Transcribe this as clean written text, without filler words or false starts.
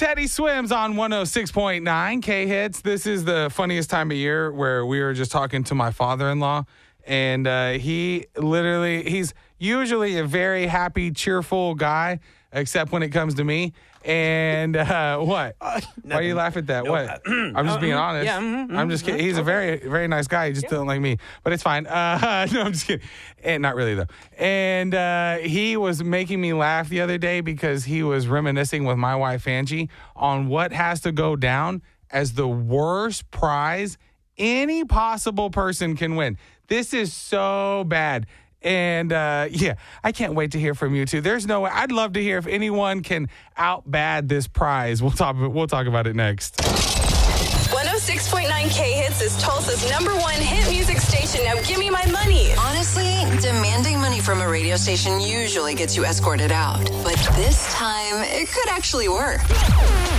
Teddy Swims on 106.9 K-Hits. This is the funniest time of year where we were just talking to my father-in-law, and he's usually a very happy, cheerful guy, except when it comes to me. And what? Why are you laughing at that? No, what? I'm just being honest. Yeah, I'm just kidding. He's a very, very nice guy. He just doesn't like me. But it's fine. No, I'm just kidding. And not really, though. And he was making me laugh the other day because he was reminiscing with my wife, Angie, on what has to go down as the worst prize any possible person can win. This is so bad. And, I can't wait to hear from you, too. There's no way. I'd love to hear if anyone can out-bad this prize. We'll talk about it next. 106.9 K-Hits is Tulsa's #1 hit music station. Now give me my money. Honestly, demanding money from a radio station usually gets you escorted out. But this time, it could actually work.